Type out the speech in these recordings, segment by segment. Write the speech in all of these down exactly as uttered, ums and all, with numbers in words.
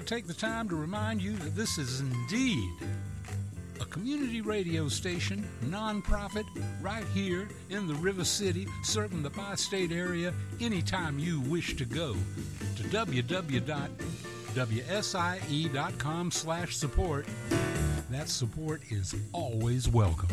take the time to remind you that this is indeed a community radio station, non-profit, right here in the River City, serving the bi-state area anytime you wish to go to w w w dot w s i e dot com slash support. That support is always welcome.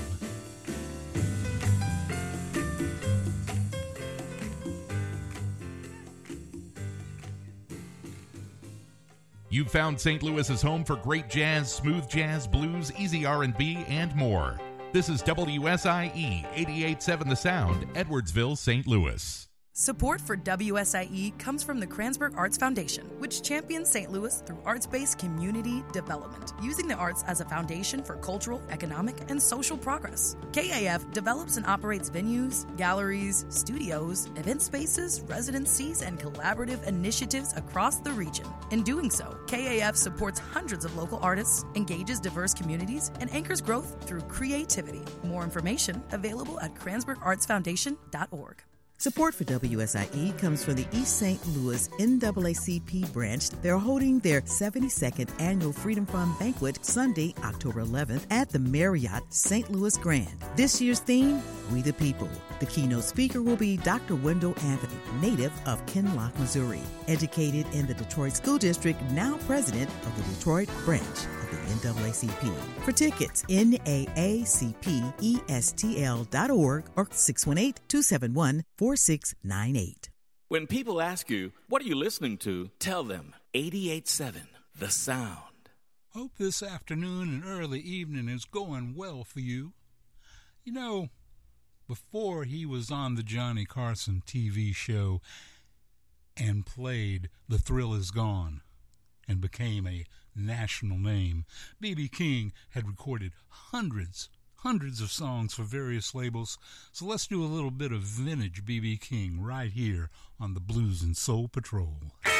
You've found Saint Louis's home for great jazz, smooth jazz, blues, easy R and B, and more. This is W S I E eighty-eight point seven The Sound, Edwardsville, Saint Louis. Support for W S I E comes from the Kranzberg Arts Foundation, which champions Saint Louis through arts-based community development, using the arts as a foundation for cultural, economic, and social progress. K A F develops and operates venues, galleries, studios, event spaces, residencies, and collaborative initiatives across the region. In doing so, K A F supports hundreds of local artists, engages diverse communities, and anchors growth through creativity. More information available at kranzberg arts foundation dot org. Support for W S I E comes from the East Saint Louis N double A C P branch. They're holding their seventy-second annual Freedom Fund Banquet Sunday, October eleventh at the Marriott Saint Louis Grand. This year's theme, We the People. The keynote speaker will be Doctor Wendell Anthony, native of Kinloch, Missouri. Educated in the Detroit School District, now president of the Detroit branch of the N double A C P. For tickets, N double A C P E S T L dot org or six one eight, two seven one, four six nine eight. When people ask you, what are you listening to? Tell them eighty-eight point seven The Sound. Hope this afternoon and early evening is going well for you. You know, before he was on the Johnny Carson T V show and played The Thrill Is Gone and became a national name, B B King had recorded hundreds, hundreds of songs for various labels. So let's do a little bit of vintage B B King right here on the Blues and Soul Patrol.